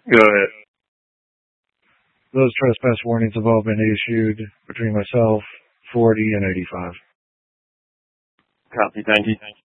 Go ahead. Those trespass warnings have all been issued between myself, 40, and 85. Copy. Thank you.